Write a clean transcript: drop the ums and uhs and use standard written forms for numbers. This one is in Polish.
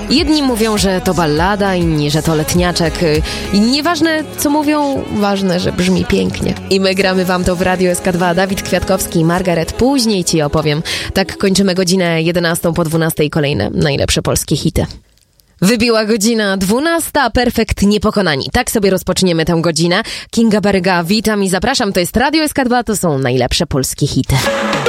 Jedni mówią, że to ballada, inni, że to letniaczek. Nieważne, co mówią, ważne, że brzmi pięknie. I my gramy wam to w Radio SK2. Dawid Kwiatkowski i Margaret. Później ci opowiem. Tak kończymy godzinę 11 po 12 kolejne najlepsze polskie hity. Wybiła godzina 12, perfekt niepokonani. Tak sobie rozpoczniemy tę godzinę. Kinga Baryga, witam i zapraszam. To jest Radio SK2, to są najlepsze polskie hity.